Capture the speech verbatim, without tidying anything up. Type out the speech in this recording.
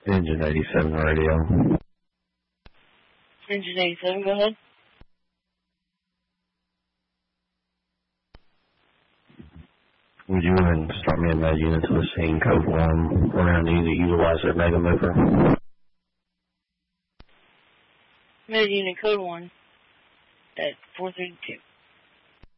Engine eighty-seven radio. Engine eighty-seven, go ahead. Would you and start me in that unit to the scene, code one, around you to utilize their mega mover? Med unit code one at four thirty-two.